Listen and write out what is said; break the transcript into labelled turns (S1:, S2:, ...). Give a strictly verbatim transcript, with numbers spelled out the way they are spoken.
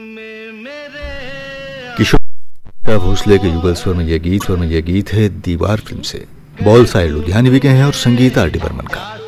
S1: किशोर भोसले के युगल स्वर में यह गीत स्वर में यह गीत है दीवार फिल्म से। बॉल साइड लुधियानवी के हैं और संगीत आर डी बर्मन का।